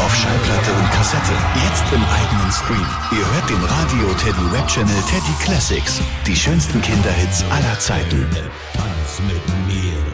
auf Schallplatte und Kassette. Jetzt im eigenen Stream. Ihr hört den Radio Teddy Web Channel Teddy Classics. Die schönsten Kinderhits aller Zeiten. Tanz mit mir.